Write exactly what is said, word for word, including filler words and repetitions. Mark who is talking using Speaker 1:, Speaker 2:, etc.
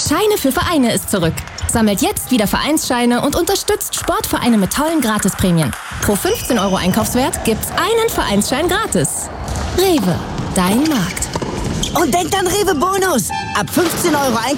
Speaker 1: Scheine für Vereine ist zurück. Sammelt jetzt wieder Vereinsscheine und unterstützt Sportvereine mit tollen Gratisprämien. Pro fünfzehn Euro Einkaufswert gibt's einen Vereinsschein gratis. Rewe, dein Markt.
Speaker 2: Und denkt an Rewe Bonus. Ab fünfzehn Euro Einkaufswert